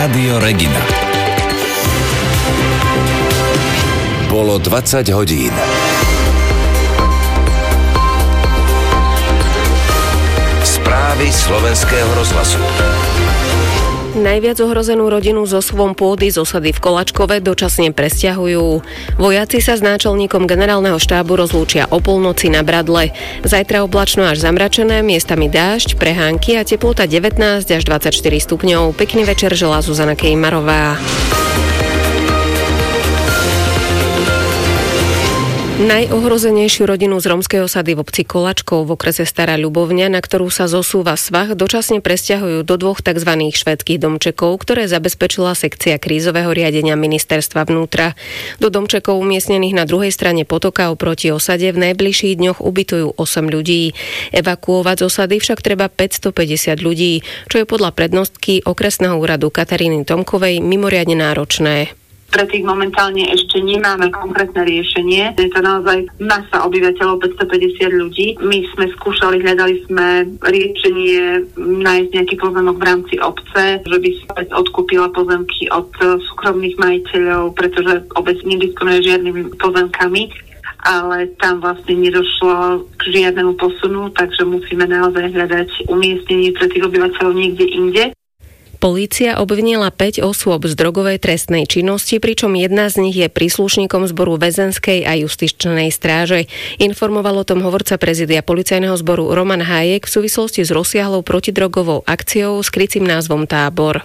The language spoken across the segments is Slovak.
Rádio Regina. Bolo 20 hodín. Správy Slovenského rozhlasu. Najviac ohrozenú rodinu so svom pôdy z osady v Kolačkove dočasne presťahujú. Vojaci sa s náčelníkom generálneho štábu rozlúčia o polnoci na Bradle. Zajtra oblačno až zamračené, miestami dážď, prehánky a teplota 19 až 24 stupňov. Pekný večer želá Zuzana Kejmarová. Najohrozenejšiu rodinu z rómskej osady v obci Kolačkov v okrese Stará Ľubovňa, na ktorú sa zosúva svah, dočasne presťahujú do dvoch tzv. Švédskych domčekov, ktoré zabezpečila sekcia krízového riadenia ministerstva vnútra. Do domčekov umiestnených na druhej strane potoka oproti osade v najbližších dňoch ubytujú 8 ľudí. Evakuovať z osady však treba 550 ľudí, čo je podľa prednostky okresného úradu Kataríny Tomkovej mimoriadne náročné. Pre tých momentálne ešte nemáme konkrétne riešenie. Je to naozaj masa obyvateľov, 550 ľudí. My sme skúšali, hľadali sme riešenie nájsť nejaký pozemok v rámci obce, že by sa odkúpila pozemky od súkromných majiteľov, pretože obec nedisponuje žiadnymi pozemkami, ale tam vlastne nedošlo k žiadnemu posunu, takže musíme naozaj hľadať umiestnenie pre tých obyvateľov niekde inde. Polícia obvinila 5 osôb z drogovej trestnej činnosti, pričom jedna z nich je príslušníkom zboru väzenskej a justičnej stráže. Informoval o tom hovorca prezidia policajného zboru Roman Hájek v súvislosti s rozsiahlou protidrogovou akciou s krycím názvom Tábor.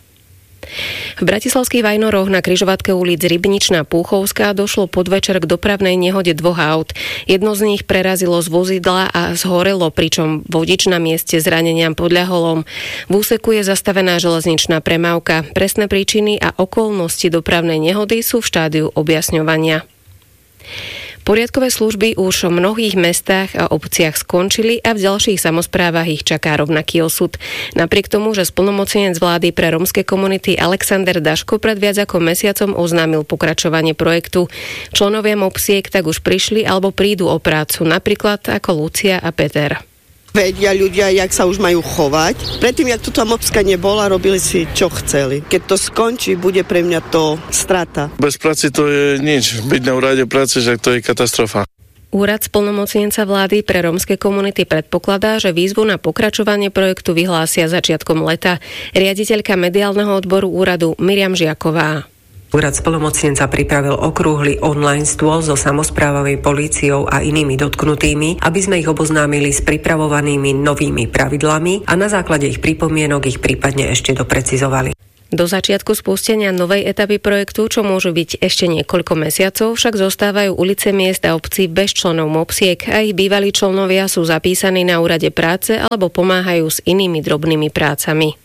V bratislavských Vajnoroch na križovatke ulic Rybničná Púchovská došlo podvečer k dopravnej nehode dvoch aut. Jedno z nich prerazilo z vozidla a zhorelo, pričom vodič na mieste zraneniam podľahol. V úseku je zastavená železničná premávka. Presné príčiny a okolnosti dopravnej nehody sú v štádiu objasňovania. Poriadkové služby už v mnohých mestách a obciach skončili a v ďalších samosprávach ich čaká rovnaký osud. Napriek tomu, že splnomocnenec vlády pre rómske komunity Alexander Daško pred viac ako mesiacom oznámil pokračovanie projektu. Členovia MOPSiek tak už prišli alebo prídu o prácu, napríklad ako Lucia a Peter. Vedia ľudia, jak sa už majú chovať. Predtým, jak tuto mopska nebola, robili si, čo chceli. Keď to skončí, bude pre mňa to strata. Bez práce to je nič. Byť na úrade práce, že to je katastrofa. Úrad splnomocnenca vlády pre rómske komunity predpokladá, že výzvu na pokračovanie projektu vyhlásia začiatkom leta. Riaditeľka mediálneho odboru úradu Miriam Žiaková. Úrad splnomocnenca pripravil okrúhly online stôl so samosprávovej políciou a inými dotknutými, aby sme ich oboznámili s pripravovanými novými pravidlami a na základe ich pripomienok ich prípadne ešte doprecizovali. Do začiatku spustenia novej etapy projektu, čo môže byť ešte niekoľko mesiacov, však zostávajú ulice miest a obcí bez členov MOPSiek a ich bývalí členovia sú zapísaní na úrade práce alebo pomáhajú s inými drobnými prácami.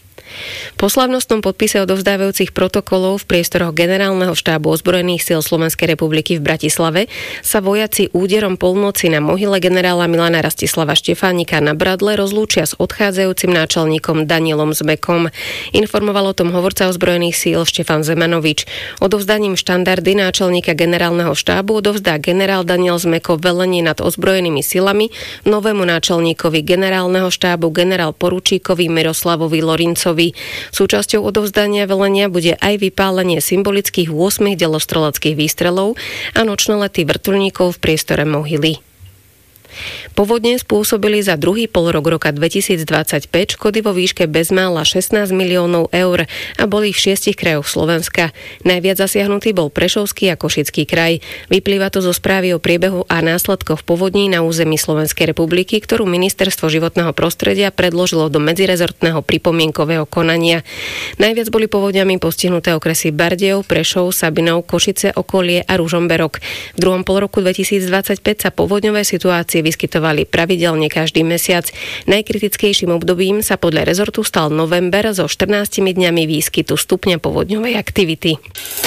Po slávnostnom podpise odovzdávajúcich protokolov v priestoroch generálneho štábu ozbrojených síl Slovenskej republiky v Bratislave sa vojaci úderom polnoci na mohyle generála Milana Rastislava Štefánika na Bradle rozlúčia s odchádzajúcim náčelníkom Danielom Zmekom. Informoval o tom hovorca ozbrojených síl Štefan Zemanovič. Odovzdaním štandardy náčelníka generálneho štábu odovzdá generál Daniel Zmeko velenie nad ozbrojenými silami novému náčelníkovi generálneho štábu generál poručíkovi Miroslavovi Lorincovi. Súčasťou odovzdania velenia bude aj vypálenie symbolických 8 delostreleckých výstrelov a nočné lety vrtuľníkov v priestore mohyly. Povodne spôsobili za druhý polrok roka 2025 škody vo výške bezmála 16 miliónov eur a boli v 6 krajoch Slovenska. Najviac zasiahnutý bol Prešovský a Košický kraj. Vyplýva to zo správy o priebehu a následkoch povodní na území Slovenskej republiky, ktorú Ministerstvo životného prostredia predložilo do medzirezortného pripomienkového konania. Najviac boli povodňami postihnuté okresy Bardejov, Prešov, Sabinov, Košice, okolie a Ružomberok. V druhom polroku 2025 sa povodňové situácie vyskytovali pravidelne každý mesiac. Najkritickejším obdobím sa podľa rezortu stal november so 14 dňami výskytu stupňa povodňovej aktivity.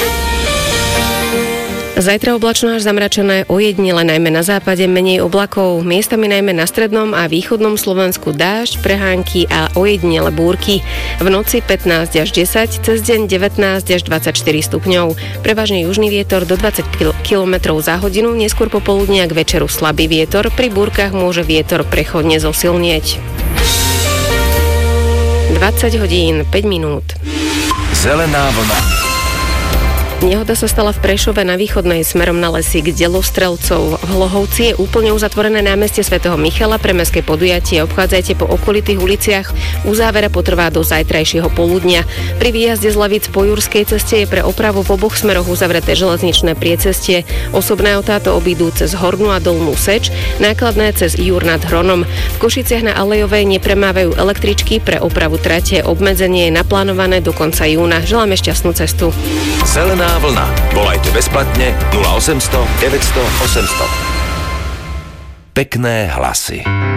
Zajtra oblačno až zamračené, ojedinele najmä na západe, menej oblakov, miestami najmä na strednom a východnom Slovensku dážď, prehánky a ojedinele búrky. V noci 15 až 10, cez deň 19 až 24 stupňov. Prevažne južný vietor do 20 km za hodinu, neskôr popoludne a k večeru slabý vietor, pri búrkach môže vietor prechodne zosilnieť. 20 hodín, 5 minút. Zelená vlna. Nehoda sa stala v Prešove na východnej smerom na Lesík Delostrelcov. V Hlohovci je úplne uzatvorené námestie svätého Michala pre mestské podujatie. Obchádzajte po okolitých uliciach. Uzávera potrvá do zajtrajšieho poludnia. Pri výjazde z Lavíc po Jurskej ceste je pre opravu v oboch smeroch uzavreté železničné priecestie. Osobné autá to obídu cez Hornú a Dolnú Seč, nákladné cez Jur nad Hronom. V Košiciach na Alejovej nepremávajú električky, pre opravu trate. Obmedzenie je naplánované do konca júna. Želáme šťastnú cestu. Zelená vlna. Volajte bezplatne 0800 900 800. Pekné hlasy.